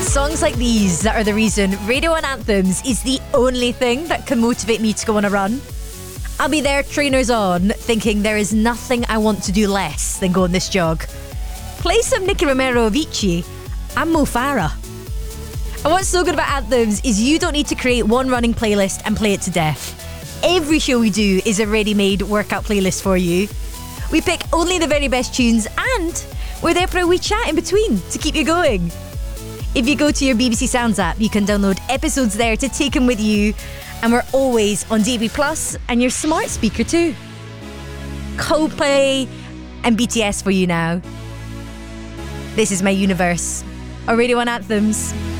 It's songs like these that are the reason Radio 1 Anthems is the only thing that can motivate me to go on a run. I'll be there, trainers on, thinking there is nothing I want to do less than go on this jog. Play some Nicky Romero Avicii. I'm Mo Farah. And what's so good about Anthems is you don't need to create one running playlist and play it to death. Every show we do is a ready-made workout playlist for you. We pick only the very best tunes and we're there for a wee chat in between to keep you going. If you go to your BBC Sounds app, you can download episodes there to take them with you. And we're always on DAB+ and your smart speaker too. Coldplay and BTS for you now. This is My Universe, or Radio 1 Anthems.